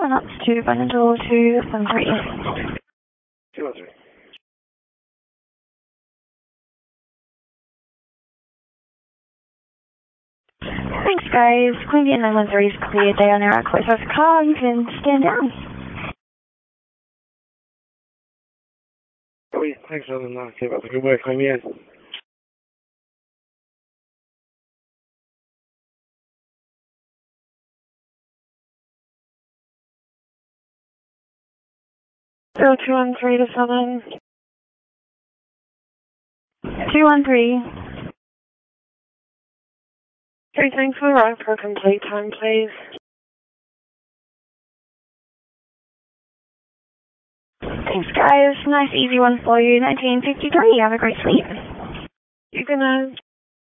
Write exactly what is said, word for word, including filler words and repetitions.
one up to Bundle two one three. two one three. Thanks, guys. Queen Viet nine one three is clear. Day on Iraq. Close off the car. You can stand down. Oui, thanks, Alan. Okay, that's a good work. I'm in. Zero two one three to seven. Two one three. Three thanks for the rock for complete time, please. Thanks, guys. Nice easy one for you. nineteen fifty-three. Have a great sleep. You're gonna